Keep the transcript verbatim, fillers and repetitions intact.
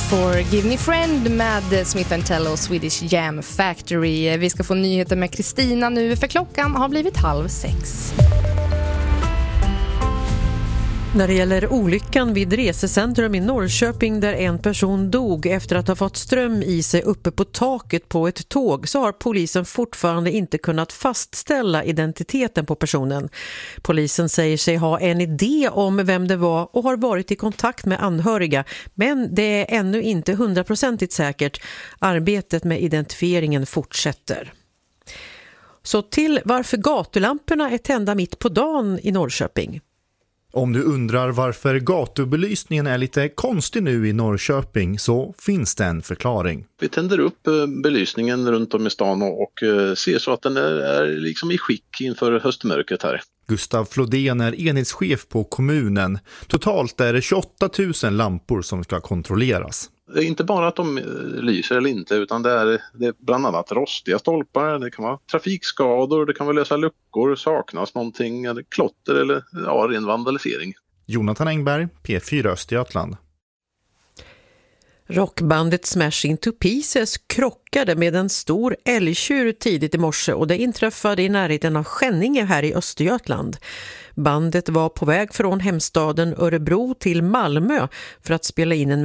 Forgive Me Friend med Smith and Tell och Swedish Jam Factory. Vi ska få nyheter med Kristina nu, för klockan har blivit halv sex. När det gäller olyckan vid resecentrum i Norrköping där en person dog efter att ha fått ström i sig uppe på taket på ett tåg, så har polisen fortfarande inte kunnat fastställa identiteten på personen. Polisen säger sig ha en idé om vem det var och har varit i kontakt med anhöriga, men det är ännu inte hundraprocentigt säkert. Arbetet med identifieringen fortsätter. Så till varför gatulamporna är tända mitt på dagen i Norrköping. Om du undrar varför gatubelysningen är lite konstig nu i Norrköping, så finns det en förklaring. Vi tänder upp belysningen runt om i stan och ser så att den är liksom i skick inför höstmörkret här. Gustav Flodén är enhetschef på kommunen. Totalt är det tjugoåtta tusen lampor som ska kontrolleras. Det är inte bara att de lyser eller inte, utan det är, det är bland annat rostiga stolpar, det kan vara trafikskador, det kan vara lösa luckor, saknas någonting, eller klotter eller ja, ren vandalisering. Jonathan Engberg, P fyra Östergötland. Rockbandet Smash Into Pieces krockade med en stor älgtjur tidigt i morse och det inträffade i närheten av Skänninge här i Östergötland. Bandet var på väg från hemstaden Örebro till Malmö för att spela in en